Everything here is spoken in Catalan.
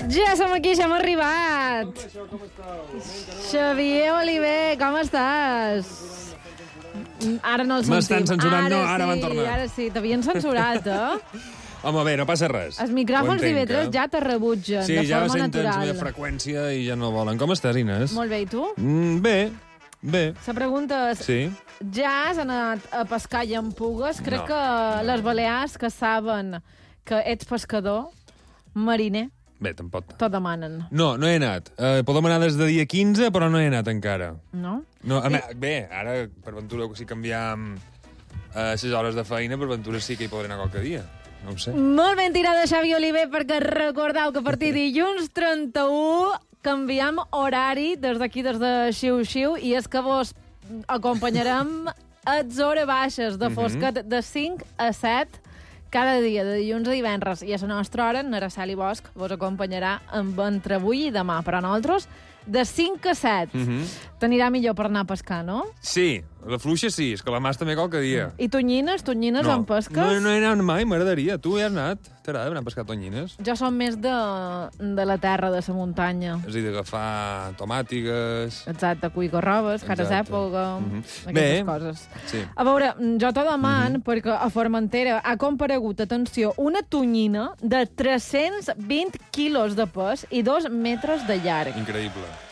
Ja som aquí, ja hem arribat. Com estàu? Xavier Oliver, com estàs? Ara no el sentim. M'estan censurant, no, ara van tornar. Ara sí, t'havien censurat, eh? Home, bé, no passa res. Els micròfons Ho entenc, d'IV3 ja te rebutgen, sí, de ja forma senten la natural. freqüència i ja no volen. Com estàs, Inés? Molt bé, i tu? Bé. La pregunta és, sí. ja has anat a pescar llampugues? Crec No. que les Balears, que saben que ets pescador, mariner, Bé, tampoc. t'ho demanen, No he anat. Podem anar des de dia 15, però no he anat encara. no? No, bé, ara, per Ventura, si canviam les hores de feina, per Ventura sí que hi podré anar qualque dia. No ho sé. Molt ben tirada, Xavi Oliver, perquè recordeu que a partir de dilluns 31 canviem horari des d'aquí, des de Xiu-Xiu, i és que vos acompanyarem a les hores baixes de fosquet de 5 a 7 cada dia, de dilluns a divendres. I a la nostra hora, Naraceli Bosch vos acompanyarà entre avui i demà. Però nosaltres, de 5 a 7. T'anirà millor per anar a pescar, no? Sí, la fluixa sí, és que la mas també qualque dia. I tonyines en pesques? No he anat mai, m'agradaria. Tu hi has anat? T'agrada anar a pescar tonyines? Jo som més de la terra, de la muntanya. És a dir, d'agafar tomàtigues... Exacte, cuigarrobes, que ara és Exacte. època, aquestes Bé, coses. sí. A veure, jo te deman, perquè a Formentera ha comparegut, atenció, una tonyina de 320 quilos de pes i 2 metres de llarg. Increïble.